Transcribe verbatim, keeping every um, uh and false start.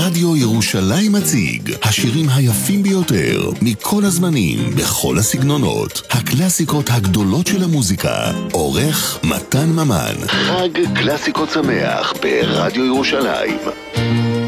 רדיו ירושלים מציג השירים היפים ביותר מכל הזמנים, בכל הסגנונות, הקלאסיקות הגדולות של המוזיקה. עורך מתן ממן. חג קלאסיקות שמח ברדיו ירושלים.